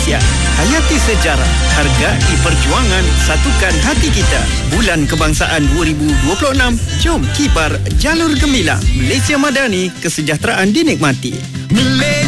Malaysia. Hayati sejarah, hargai perjuangan, satukan hati kita. Bulan Kebangsaan 2026, jom kibar jalur gemilang. Malaysia Madani, kesejahteraan dinikmati.